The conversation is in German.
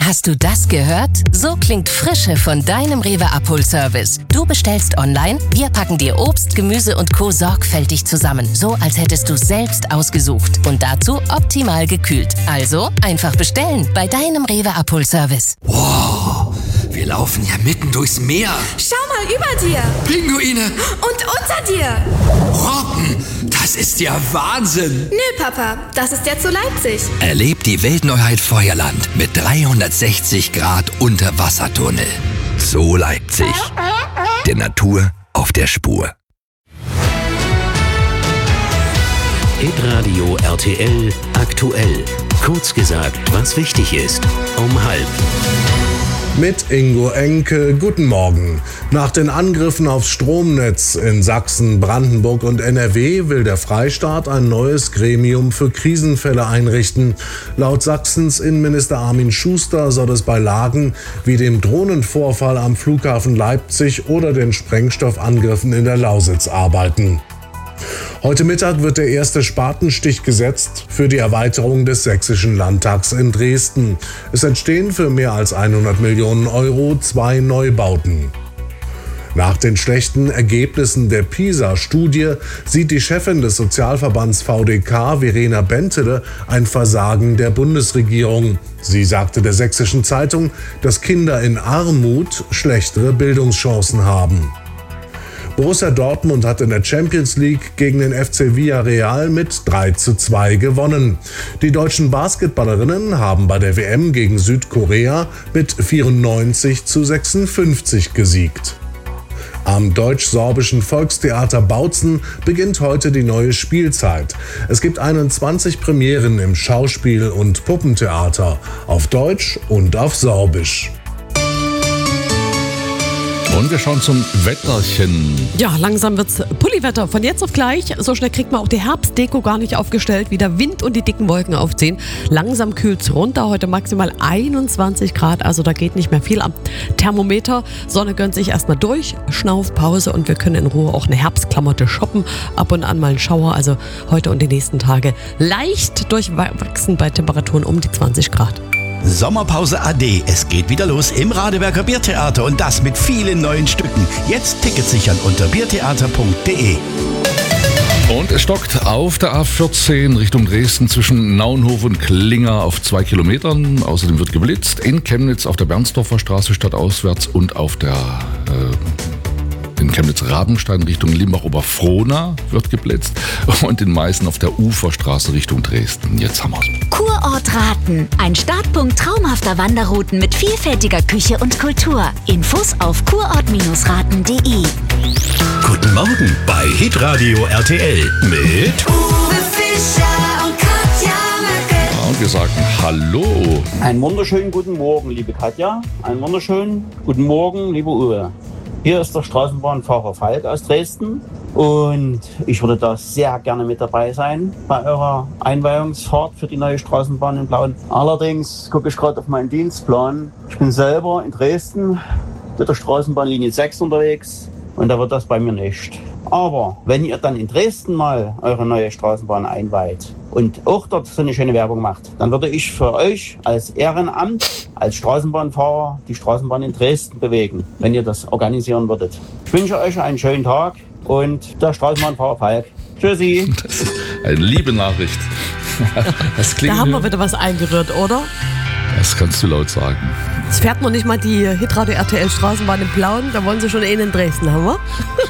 Hast du das gehört? So klingt Frische von deinem Rewe-Abholservice. Du bestellst online, wir packen dir Obst, Gemüse und Co. sorgfältig zusammen. So, als hättest du selbst ausgesucht. Und dazu optimal gekühlt. Also, einfach bestellen bei deinem Rewe-Abholservice. Wow, wir laufen ja mitten durchs Meer. Schau mal über dir. Pinguine. Und unter dir. Robben, das ist ja Wahnsinn. Nö, Papa, das ist ja zu Leipzig. Erlebt die Weltneuheit Feuerland mit 360 Grad Unterwassertunnel. So Leipzig. Der Natur auf der Spur. Hitradio RTL aktuell. Kurz gesagt, was wichtig ist. Um 12:30. Mit Ingo Enke, guten Morgen. Nach den Angriffen aufs Stromnetz in Sachsen, Brandenburg und NRW will der Freistaat ein neues Gremium für Krisenfälle einrichten. Laut Sachsens Innenminister Armin Schuster soll es bei Lagen wie dem Drohnenvorfall am Flughafen Leipzig oder den Sprengstoffangriffen in der Lausitz arbeiten. Heute Mittag wird der erste Spatenstich gesetzt für die Erweiterung des Sächsischen Landtags in Dresden. Es entstehen für mehr als 100 Millionen Euro 2 Neubauten. Nach den schlechten Ergebnissen der PISA-Studie sieht die Chefin des Sozialverbands VDK, Verena Bentele, ein Versagen der Bundesregierung. Sie sagte der Sächsischen Zeitung, dass Kinder in Armut schlechtere Bildungschancen haben. Borussia Dortmund hat in der Champions League gegen den FC Villarreal mit 3:2 gewonnen. Die deutschen Basketballerinnen haben bei der WM gegen Südkorea mit 94:56 gesiegt. Am Deutsch-Sorbischen Volkstheater Bautzen beginnt heute die neue Spielzeit. Es gibt 21 Premieren im Schauspiel- und Puppentheater, auf Deutsch und auf Sorbisch. Und wir schauen zum Wetterchen. Ja, langsam wird's Pulliwetter. Von jetzt auf gleich. So schnell kriegt man auch die Herbstdeko gar nicht aufgestellt. Wie der Wind und die dicken Wolken aufziehen. Langsam kühlt's runter. Heute maximal 21 Grad. Also da geht nicht mehr viel am Thermometer. Sonne gönnt sich erstmal durch. Schnaufpause und wir können in Ruhe auch eine Herbstklamotte shoppen. Ab und an mal einen Schauer. Also heute und die nächsten Tage leicht durchwachsen bei Temperaturen um die 20 Grad. Sommerpause AD. Es geht wieder los im Radeberger Biertheater und das mit vielen neuen Stücken. Jetzt Tickets sichern unter biertheater.de. Und es stockt auf der A14 Richtung Dresden zwischen Naunhof und Klinger auf 2 Kilometern. Außerdem wird geblitzt in Chemnitz auf der Bernsdorfer Straße stadtauswärts und auf der in Chemnitz-Rabenstein Richtung Limbach-Oberfrohna wird geblitzt und in Meißen auf der Uferstraße Richtung Dresden. Jetzt haben wir es. Kurort Raten. Ein Startpunkt traumhafter Wanderrouten mit vielfältiger Küche und Kultur. Infos auf kurort-raten.de. Guten Morgen bei Hitradio RTL mit Uwe Fischer und Katja Möcke. Ja, und wir sagen Hallo. Einen wunderschönen guten Morgen, liebe Katja. Einen wunderschönen guten Morgen, liebe Uwe. Hier ist der Straßenbahnfahrer Falk aus Dresden und ich würde da sehr gerne mit dabei sein bei eurer Einweihungsfahrt für die neue Straßenbahn in Plauen. Allerdings gucke ich gerade auf meinen Dienstplan. Ich bin selber in Dresden mit der Straßenbahnlinie 6 unterwegs und da wird das bei mir nicht. Aber wenn ihr dann in Dresden mal eure neue Straßenbahn einweiht und auch dort so eine schöne Werbung macht, dann würde ich für euch als Ehrenamt, als Straßenbahnfahrer die Straßenbahn in Dresden bewegen, wenn ihr das organisieren würdet. Ich wünsche euch einen schönen Tag und der Straßenbahnfahrer Falk. Tschüssi. Das ist eine liebe Nachricht. Das klingt Da haben wir wieder was eingerührt, oder? Das kannst du laut sagen. Es fährt noch nicht mal die Hitradio RTL Straßenbahn in Plauen. Da wollen sie schon einen in Dresden haben, wir?